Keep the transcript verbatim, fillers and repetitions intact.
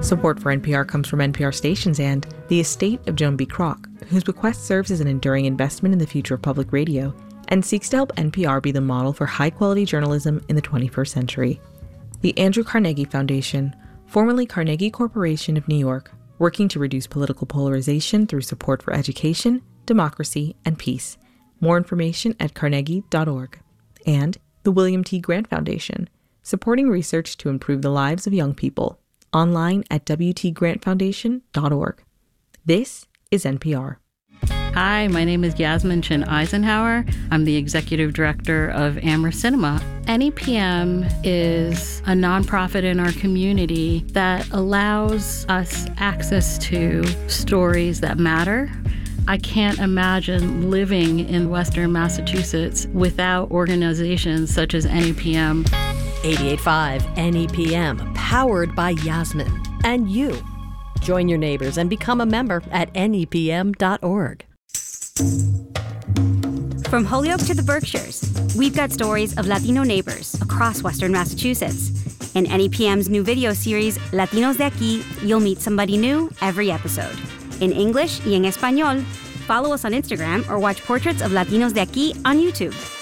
Support for N P R comes from N P R stations and the estate of Joan B. Kroc, whose bequest serves as an enduring investment in the future of public radio and seeks to help N P R be the model for high-quality journalism in the twenty-first century. The Andrew Carnegie Foundation, formerly Carnegie Corporation of New York, working to reduce political polarization through support for education, democracy, and peace. More information at carnegie dot org. And the William T. Grant Foundation, supporting research to improve the lives of young people. Online at w t grant foundation dot org. This is N P R. Hi, my name is Yasmin Chin Eisenhower. I'm the executive director of Amherst Cinema. N E P M is a nonprofit in our community that allows us access to stories that matter. I can't imagine living in Western Massachusetts without organizations such as N E P M. eighty-eight point five N E P M, powered by Yasmin. And you. Join your neighbors and become a member at N E P M dot org. From Holyoke to the Berkshires, we've got stories of Latino neighbors across Western Massachusetts. In N E P M's new video series, Latinos de Aquí, you'll meet somebody new every episode. In English y en español, follow us on Instagram or watch Portraits of Latinos de Aquí on YouTube.